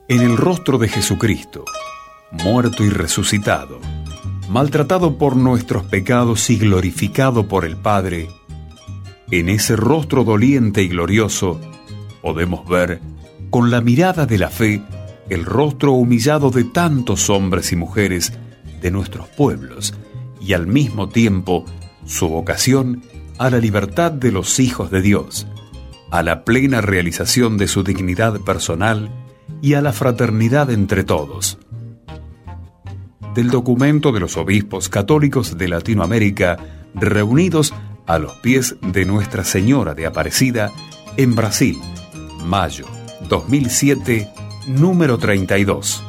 En el rostro de Jesucristo, muerto y resucitado, maltratado por nuestros pecados y glorificado por el Padre, en ese rostro doliente y glorioso podemos ver, con la mirada de la fe, el rostro humillado de tantos hombres y mujeres de nuestros pueblos y al mismo tiempo su vocación a la libertad de los hijos de Dios, a la plena realización de su dignidad personal y a la fraternidad entre todos. Del documento de los obispos católicos de Latinoamérica reunidos a los pies de Nuestra Señora de Aparecida en Brasil, mayo 2007, número 32.